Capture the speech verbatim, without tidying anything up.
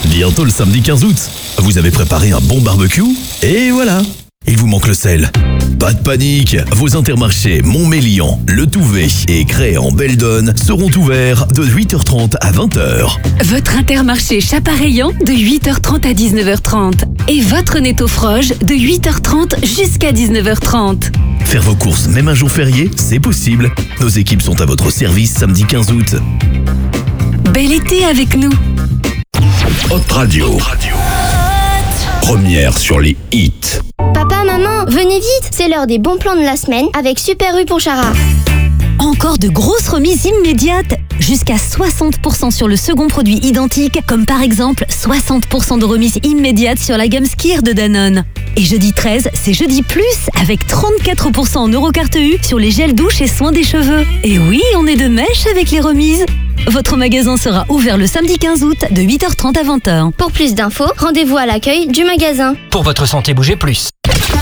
Bientôt le samedi quinze août. Vous avez préparé un bon barbecue? Et voilà, il vous manque le sel. Pas de panique, vos Intermarchés Montmélian, Le Touvet et Cré-en-Belledonne seront ouverts de huit heures trente à vingt heures. Votre Intermarché Chapareillan de huit heures trente à dix-neuf heures trente. Et votre Netto Froge de huit heures trente jusqu'à dix-neuf heures trente. Faire vos courses même un jour férié, c'est possible. Nos équipes sont à votre service samedi quinze août. Bel été avec nous. Hot Radio. Première sur les hits. Papa, maman, venez vite, c'est l'heure des bons plans de la semaine avec Super U Pontcharra. Encore de grosses remises immédiates, jusqu'à soixante pour cent sur le second produit identique, comme par exemple soixante pour cent de remise immédiate sur la gamme Skir de Danone. Et jeudi treize, c'est jeudi plus, avec trente-quatre pour cent en Eurocarte U sur les gels douche et soins des cheveux. Et oui, on est de mèche avec les remises. Votre magasin sera ouvert le samedi quinze août de huit heures trente à vingt heures. Pour plus d'infos, rendez-vous à l'accueil du magasin. Pour votre santé, bougez plus.